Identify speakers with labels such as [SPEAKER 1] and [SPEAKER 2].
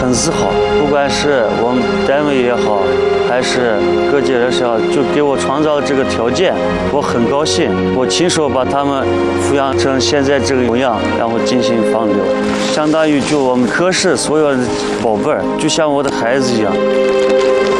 [SPEAKER 1] 很自豪。不管是我们单位也好，还是各界人士也好，就给我创造这个条件，我很高兴。我亲手把他们抚养成现在这个模样，然后进行放流，相当于就我们科室所有的宝贝儿，就像我的孩子一样。